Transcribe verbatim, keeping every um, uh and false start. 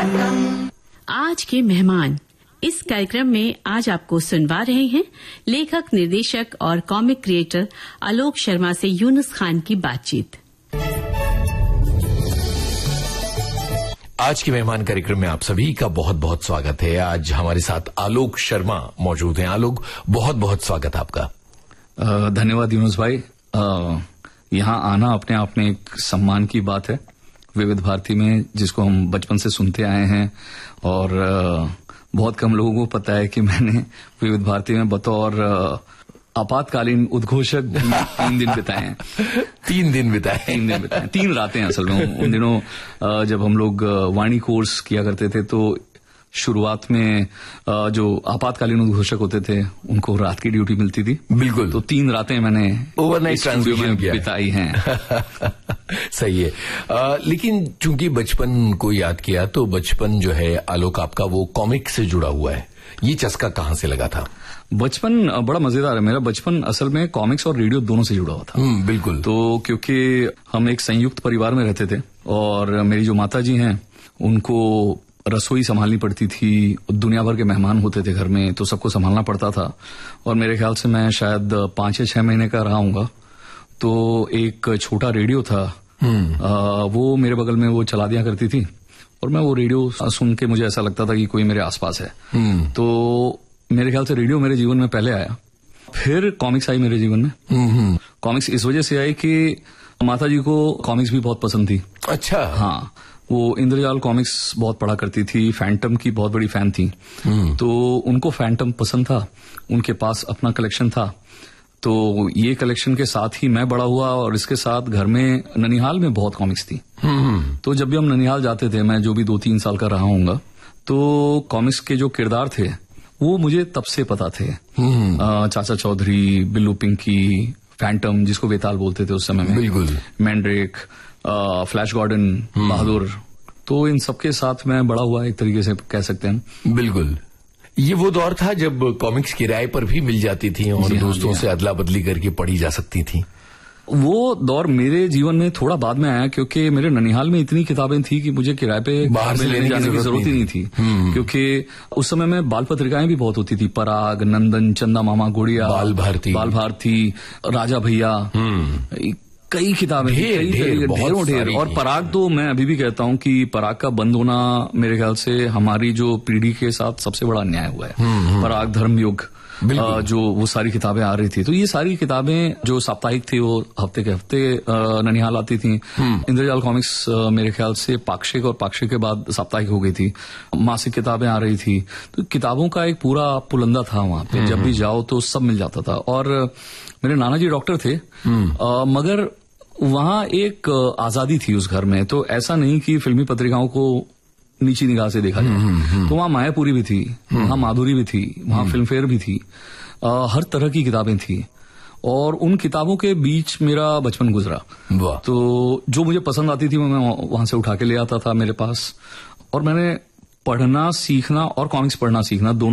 आज के मेहमान इस कार्यक्रम में आज आपको सुनवा रहे हैं लेखक, निर्देशक और कॉमिक क्रिएटर आलोक शर्मा से यूनुस खान की बातचीत। आज के मेहमान कार्यक्रम में आप सभी का बहुत बहुत स्वागत है। आज हमारे साथ आलोक शर्मा मौजूद हैं। आलोक, बहुत बहुत स्वागत आपका। धन्यवाद यूनुस भाई। यहाँ आना अपने आप में एक सम्मान की बात है विविध भारती में, जिसको हम बचपन से सुनते आए हैं और बहुत कम लोगों को पता है कि मैंने विविध भारती में बतौर आपातकालीन उद्घोषक तीन दिन बिताए हैं। तीन दिन बिताए तीन दिन बिताए तीन रातें असल में। उन दिनों जब हम लोग वाणी कोर्स किया करते थे तो शुरुआत में जो आपातकालीन उद्घोषक होते थे उनको रात की ड्यूटी मिलती थी। बिल्कुल। तो तीन रातें मैंने ओवरनाइट ट्रांसमिशन बिताई हैं। सही है। आ, लेकिन चूंकि बचपन को याद किया तो बचपन जो है आलोक आपका वो कॉमिक से जुड़ा हुआ है। ये चस्का कहाँ से लगा था? बचपन बड़ा मजेदार है। मेरा बचपन असल में कॉमिक्स और रेडियो दोनों से जुड़ा हुआ था। बिल्कुल। तो क्योंकि हम एक संयुक्त परिवार में रहते थे और मेरी जो माता जी हैं उनको रसोई संभालनी पड़ती थी, दुनिया भर के मेहमान होते थे घर में, तो सबको संभालना पड़ता था। और मेरे ख्याल से मैं शायद पांच या छह महीने का रहा हूंगा। तो एक छोटा रेडियो था, आ, वो मेरे बगल में वो चला दिया करती थी और मैं वो रेडियो सुन के मुझे ऐसा लगता था कि कोई मेरे आसपास है। तो मेरे ख्याल से रेडियो मेरे जीवन में पहले आया, फिर कॉमिक्स आई मेरे जीवन में। कॉमिक्स इस वजह से आई कि माता जी को कॉमिक्स भी बहुत पसंद थी। अच्छा। हाँ, वो इंद्रजाल कॉमिक्स बहुत पढ़ा करती थी, फैंटम की बहुत बड़ी फैन थी। तो उनको फैंटम पसंद था, उनके पास अपना कलेक्शन था। तो ये कलेक्शन के साथ ही मैं बड़ा हुआ और इसके साथ घर में ननिहाल में बहुत कॉमिक्स थी। तो जब भी हम ननिहाल जाते थे, मैं जो भी दो तीन साल का रहा हूंगा, तो कॉमिक्स के जो किरदार थे वो मुझे तब से पता थे। चाचा चौधरी, बिल्लू पिंकी, फैंटम जिसको बेताल बोलते थे उस समय में, बिल्कुल, मैंड्रेक, फ्लैश गॉर्डन, बहादुर। तो इन सबके साथ मैं बड़ा हुआ, एक तरीके से कह सकते हैं। बिल्कुल। ये वो दौर था जब कॉमिक्स किराए पर भी मिल जाती थी और दोस्तों से अदला बदली करके पढ़ी जा सकती थी। वो दौर मेरे जीवन में थोड़ा बाद में आया, क्योंकि मेरे ननिहाल में इतनी किताबें थी कि मुझे किराए पे बाहर से लेने जाने की जरूरत ही नहीं थी। क्योंकि उस समय में बाल पत्रिकाएं भी बहुत होती थी, पराग, नंदन, चंदा मामा, गुड़िया, बाल भारती, बाल भारती, राजा भैया, कई किताबें, ढेरों ढेर। और पराग तो मैं अभी भी कहता हूं कि पराग का बंद होना मेरे ख्याल से हमारी जो पीढ़ी के साथ सबसे बड़ा अन्याय हुआ है। पराग, धर्मयुग, जो वो सारी किताबें आ रही थी, तो ये सारी किताबें जो साप्ताहिक थी वो हफ्ते के हफ्ते ननिहाल आती थी। इंद्रजाल कॉमिक्स मेरे ख्याल से पाक्षिक और पाक्षिक के बाद साप्ताहिक हो गई थी। मासिक किताबें आ रही थी, तो किताबों का एक पूरा पुलंदा था वहां पे। जब भी जाओ तो सब मिल जाता था। और मेरे नाना जी डॉक्टर थे, आ, मगर वहां एक आजादी थी उस घर में। तो ऐसा नहीं कि फिल्मी पत्रिकाओं को नीची निगाह से देखा जाए। तो वहां मायापुरी भी थी, वहां माधुरी भी थी, वहां फिल्म फेयर भी थी, आ, हर तरह की किताबें थी। और उन किताबों के बीच मेरा बचपन गुजरा। तो जो मुझे पसंद आती थी मैं वहां से उठा के ले आता था मेरे पास। और मैंने पढ़ना सीखना और कॉमिक्स पढ़ना सीखना दोनों